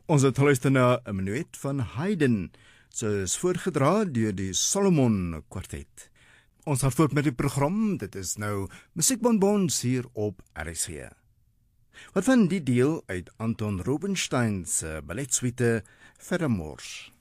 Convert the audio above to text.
Ons het geluister na 'n menuet van Haydn, sy is voorgedra deur die Solomon Kwartet. Ons gaan voort met die program, dit is nou Musiekbonbons hier op RSG. Wat van die deel uit Anton Rubinstein se balletsuite Feramours.